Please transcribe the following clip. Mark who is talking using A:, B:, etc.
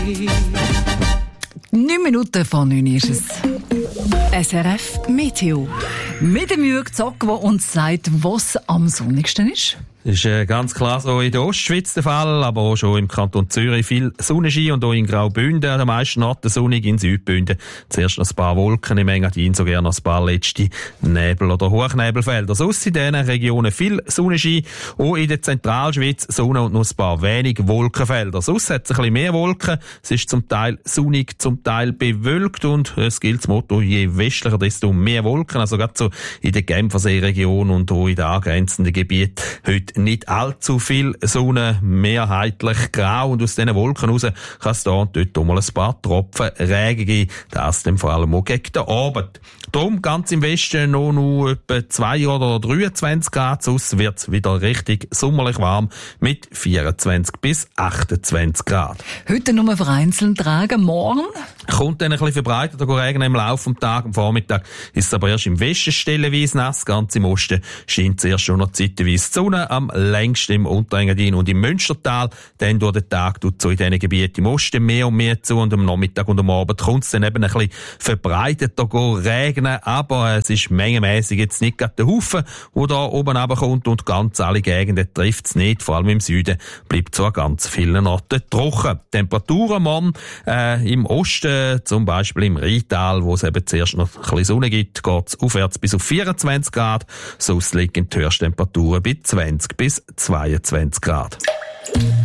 A: 9 Minuten vor 9 ist es. SRF Meteo. Mit dem Jürg Zock, der uns sagt, was am sonnigsten ist.
B: Das ist ganz klar so in der Ostschweiz der Fall, aber auch schon im Kanton Zürich viel Sonnenschein und auch in Graubünden an den meisten Orten sonnig, in Südbünden zuerst noch ein paar Wolken, im Engadin so gerne noch ein paar letzte Nebel- oder Hochnebelfelder. Sonst in diesen Regionen viel Sonnenschein, auch in der Zentralschweiz Sonne und noch ein paar wenig Wolkenfelder. Sonst hat es ein bisschen mehr Wolken, es ist zum Teil sonnig, zum Teil bewölkt und es gilt das Motto, je westlicher, desto mehr Wolken, also gerade so in der Genfersee-Region und auch in den angrenzenden Gebieten heute nicht allzu viel Sonne, mehrheitlich grau und aus diesen Wolken raus kann es da und dort auch mal ein paar Tropfen Regen geben, das dann vor allem auch gegen den Abend. Darum ganz im Westen noch etwa 2 oder 23 Grad, sonst wird es wieder richtig sommerlich warm mit 24 bis 28 Grad.
A: Heute nur vereinzelt tragen, morgen
B: kommt dann ein bisschen verbreiteter Regen im Laufe des Tages. Am Vormittag ist es aber erst im Westen stellenweise nass, ganz im Osten scheint zuerst schon noch zeitweise die Sonne, am längsten im Unterengadin und im Münstertal. Dann durch den Tag tut so in diesen Gebieten im Osten mehr und mehr zu und am Nachmittag und am Abend kommt es dann eben ein bisschen verbreiteter regnen, aber es ist mengenmässig jetzt nicht gerade der Haufen, der da oben runterkommt und ganz alle Gegenden trifft es nicht, vor allem im Süden bleibt so an ganz vielen Orten trocken. Temperaturen morgen im Osten, zum Beispiel im Rheintal, wo es eben zuerst noch ein bisschen Sonne gibt, geht es aufwärts bis auf 24 Grad, sonst liegen die Höchsttemperaturen bei 20 bis 22 Grad.